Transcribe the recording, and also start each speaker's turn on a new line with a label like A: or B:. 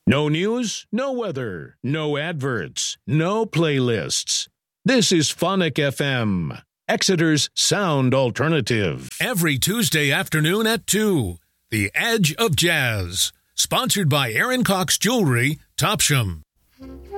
A: No news, no weather, no adverts, no playlists. This is Phonic FM, Exeter's sound alternative.
B: Every Tuesday afternoon at 2, The Edge of Jazz. Sponsored by Aaron Cox Jewelry, Topsham.